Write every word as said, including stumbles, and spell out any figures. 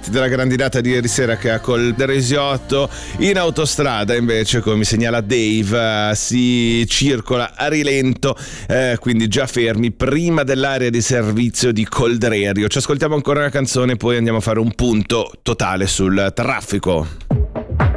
effetti della grandinata di ieri sera che a Coldereisiotto. In autostrada invece, come mi segnala Dave, si circola a rilento, eh, quindi già fermi prima dell'area di servizio di Coldererio. Ci ascoltiamo ancora una canzone, poi andiamo a fare un punto totale sul traffico.